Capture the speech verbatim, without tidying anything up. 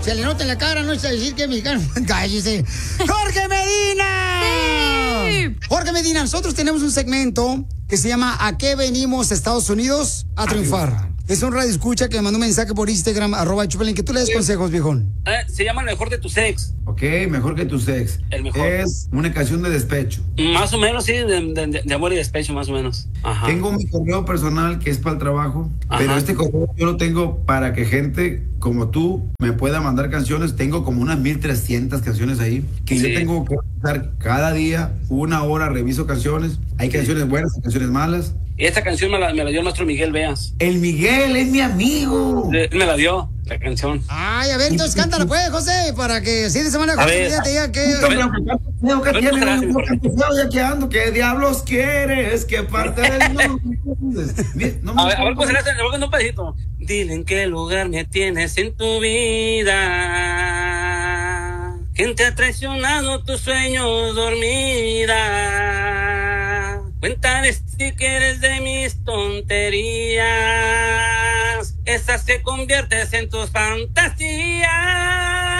se le nota en la cara, no es decir que es mexicano. Cállese. ¡Jorge Medina! Sí. Jorge Medina, nosotros tenemos un segmento que se llama ¿A qué venimos Estados Unidos a triunfar? Es un radio escucha que me mandó un mensaje por Instagram, arroba Chupelín, que tú le des consejos, viejón. Eh, se llama El mejor de tus ex. Ok, mejor que tus ex. El mejor. Es una canción de despecho. Más o menos, sí, de, de, de amor y despecho, más o menos. Ajá. Tengo mi correo personal que es para el trabajo, Ajá. pero este correo yo lo tengo para que gente como tú me pueda mandar canciones. Tengo como unas mil trescientas canciones ahí, que sí. Yo tengo que estar cada día, una hora, reviso canciones. Hay sí. canciones buenas y canciones malas. Esta canción me la, me la dio el maestro Miguel Veas. El Miguel es mi amigo. Él me la dio, la canción. Ay, a ver, entonces cántala pues, José, para que así de semana te diga que... Tengo que tiene ya que ando, ¿qué diablos quieres? ¿Qué parte del mundo? No, a ver, a ver, pues en un pedacito. Dile en qué lugar me tienes en tu vida. ¿Quién te ha traicionado tus sueños dormida? Cuéntale si quieres de mis tonterías, esas que conviertes en tus fantasías.